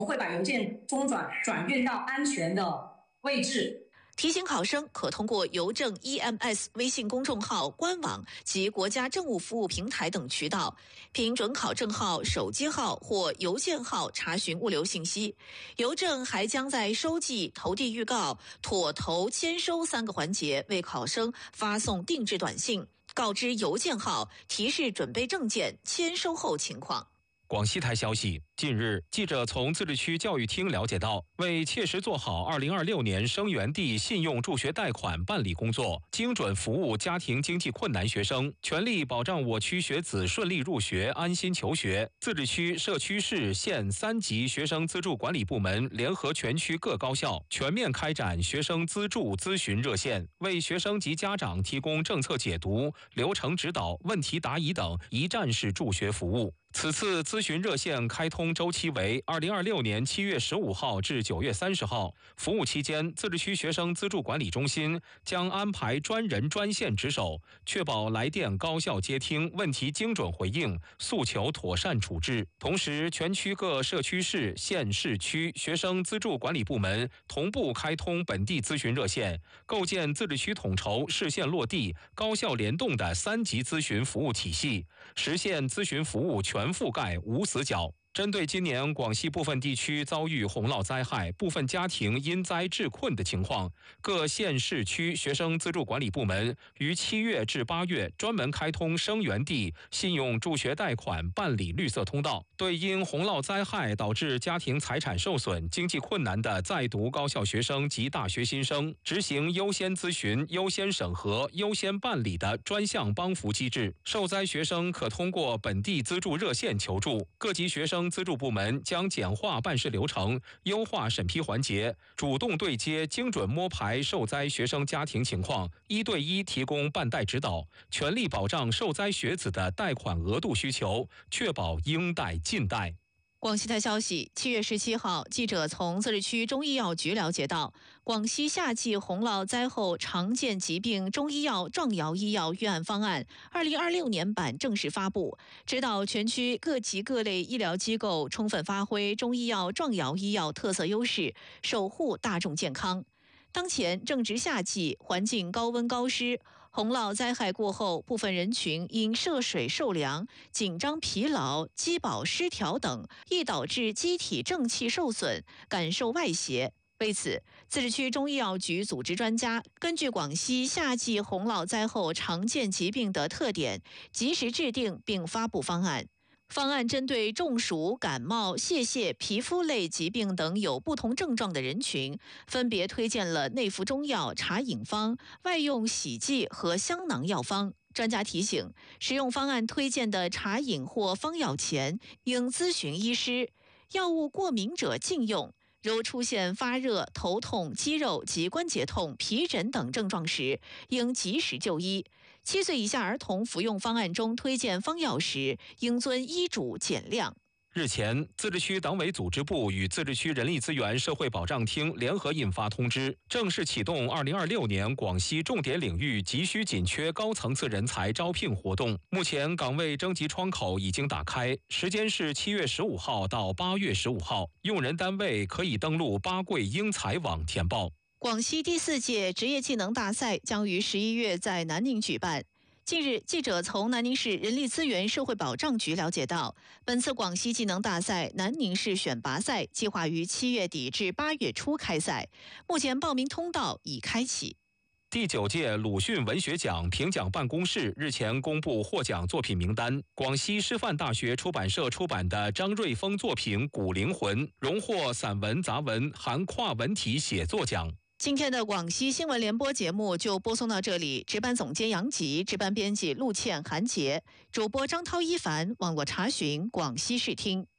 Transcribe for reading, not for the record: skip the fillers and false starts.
会把邮件中转运到安全的位置。 提醒考生可通过邮政 EMS 微信公众号、官网及国家政务服务平台等渠道，凭准考证号、手机号或邮件号查询物流信息。邮政还将在收寄、投递预告、妥投、签收3个环节为考生发送定制短信，告知邮件号，提示准备证件、签收后情况。 广西台消息，近日，记者从自治区教育厅了解到，为切实做好2026年生源地信用助学贷款办理工作，精准服务家庭经济困难学生，全力保障我区学子顺利入学、安心求学，自治区、社区市、县3级学生资助管理部门联合全区各高校，全面开展学生资助咨询热线，为学生及家长提供政策解读、流程指导、问题答疑等一站式助学服务。此次咨询热线开通周期为2026年7月15号至9月30号。服务期间，自治区学生资助管理中心将安排专人专线值守，确保来电高效接听，问题精准回应，诉求妥善处置。同时，全区各社区市、县市区学生资助管理部门同步开通本地咨询热线，构建自治区统筹、市县落地、高校联动的3级咨询服务体系，实现咨询服务全覆盖无死角。针对今年广西部分地区遭遇洪涝灾害，部分家庭因灾致困的情况，各县市区学生资助管理部门于7月至8月专门开通生源地信用助学贷款办理绿色通道，对因洪涝灾害导致家庭财产受损、经济困难的在读高校学生及大学新生，执行优先咨询、优先审核、优先办理的专项帮扶机制。受灾学生可通过本地资助热线求助，各级学生资助部门将简化办事流程，优化审批环节，主动对接、精准摸排受灾学生家庭情况，1对1提供办贷指导，全力保障受灾学子的贷款额度需求，确保应贷尽贷。 广西台消息，7月17号，记者从自治区中医药局了解到，广西夏季洪涝灾后常见疾病中医药壮瑶医药预案方案2026年版正式发布，指导全区各级各类医疗机构充分发挥中医药壮瑶医药特色优势，守护大众健康。当前正值夏季，环境高温高湿，洪涝灾害过后，部分人群因涉水受凉、紧张疲劳、肌饱失调等，易导致机体正气受损，感受外邪。为此，自治区中医药局组织专家根据广西夏季洪涝灾后常见疾病的特点，及时制定并发布方案。方案针对中暑、感冒、泄泻、皮肤类疾病等有不同症状的人群，分别推荐了内服中药、茶饮方、外用洗剂和香囊药方。专家提醒，使用方案推荐的茶饮或方药前，应咨询医师。药物过敏者禁用。如出现发热、头痛、肌肉及关节痛、皮疹等症状时，应及时就医。7岁以下儿童服用方案中推荐方药时，应遵医嘱减量。 日前，自治区党委组织部与自治区人力资源社会保障厅联合印发通知，正式启动2026年广西重点领域急需紧缺高层次人才招聘活动。目前岗位征集窗口已经打开，时间是7月15号到8月15号，用人单位可以登录八桂英才网填报。 广西第4届职业技能大赛将于11月在南宁举办。近日，记者从南宁市人力资源社会保障局了解到，本次广西技能大赛南宁市选拔赛计划于7月底至8月初开赛，目前报名通道已开启。 第9届鲁迅文学奖评奖办公室日前公布获奖作品名单，广西师范大学出版社出版的张瑞峰作品《古灵魂》荣获散文杂文含跨文体写作奖。 今天的广西新闻联播节目就播送到这里，值班总监杨吉，值班编辑陆倩、韩杰，主播张涛、一凡，网络查询广西视听。